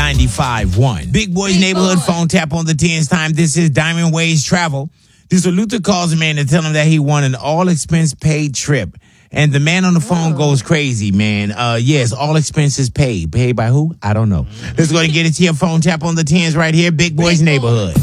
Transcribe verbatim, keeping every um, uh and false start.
ninety-five point one. Big Boy's Big Neighborhood Boy. phone tap on the tens time. This is Diamond Ways Travel. This Luther calls a man to tell him that he won an all-expense paid trip. And the man on the phone Whoa. goes crazy, man. Uh, yes, all expenses paid. Paid by who? I don't know. Let's go and get it to your phone tap on the tens right here. Big Boy's Big Boy. Neighborhood.